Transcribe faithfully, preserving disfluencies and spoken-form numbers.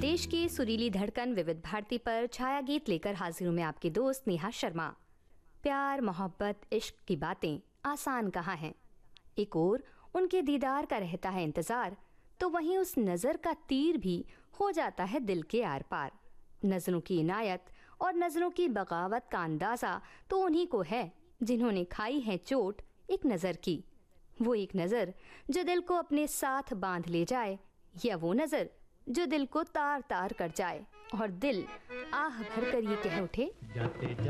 देश की सुरीली धड़कन विविध भारती पर छाया गीत लेकर हाजिर हूं मैं आपकी दोस्त नेहा शर्मा। प्यार मोहब्बत इश्क की बातें आसान कहाँ हैं। एक ओर उनके दीदार का रहता है इंतजार, तो वहीं उस नज़र का तीर भी हो जाता है दिल के आर पार। नज़रों की इनायत और नज़रों की बगावत का अंदाज़ा तो उन्हीं को है जिन्होंने खाई है चोट एक नज़र की। वो एक नज़र जो दिल को अपने साथ बांध ले जाए, या वो नज़र जो दिल को तार तार कर जाए और दिल आह भर कर ये कह उठे,